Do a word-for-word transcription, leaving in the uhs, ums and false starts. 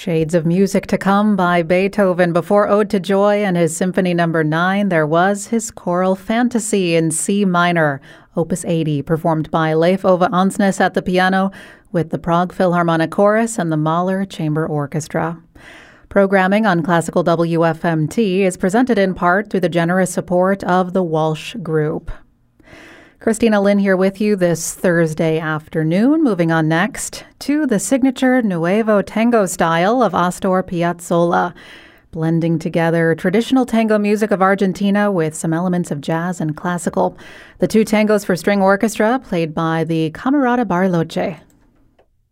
Shades of Music to Come by Beethoven. Before Ode to Joy and his Symphony Number nine, there was his Choral Fantasy in C minor, Opus eighty, performed by Leif Ove Ansnes at the piano with the Prague Philharmonic Chorus and the Mahler Chamber Orchestra. Programming on Classical W F M T is presented in part through the generous support of the Walsh Group. Christina Lynn here with you this Thursday afternoon. Moving on next to the signature Nuevo Tango style of Astor Piazzolla, blending together traditional tango music of Argentina with some elements of jazz and classical. The two tangos for string orchestra played by the Camerata Bariloche.